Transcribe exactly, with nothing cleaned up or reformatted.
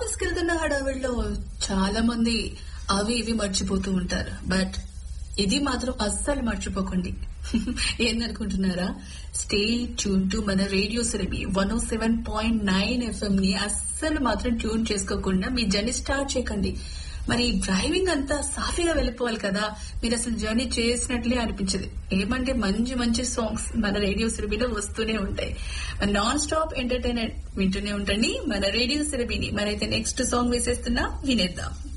Office కి వెళ్తున్న హడావిడిలో చాలా మంది అవి ఇవి మర్చిపోతూ ఉంటారు. బట్ ఇది మాత్రం అస్సలు మర్చిపోకండి. ఏందనుకుంటున్నారా? స్టే ట్యూన్ టు మన రేడియో సురభి వన్ ఓ సెవెన్ పాయింట్ నైన్ ఎఫ్ఎం ని అస్సలు మాత్రం ట్యూన్ చేసుకోకుండా మీ జర్నీ స్టార్ట్ చేయకండి. మరి డ్రైవింగ్ అంతా సాఫీగా వెళ్ళిపోవాలి కదా, మీరు అసలు జర్నీ చేసినట్లే అనిపించదు. ఏమంటే మంచి మంచి సాంగ్స్ మన రేడియో సురభిలో వస్తూనే ఉంటాయి. నాన్ స్టాప్ ఎంటర్టైన్మెంట్ వింటూనే ఉంటండి మన రేడియో సురభిని. మరైతే నెక్స్ట్ సాంగ్ వేసేస్తున్నా, వినేద్దాం.